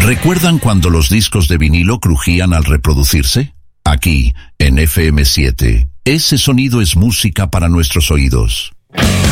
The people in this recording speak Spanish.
¿Recuerdan cuando los discos de vinilo crujían al reproducirse? Aquí, en FM7, ese sonido es música para nuestros oídos.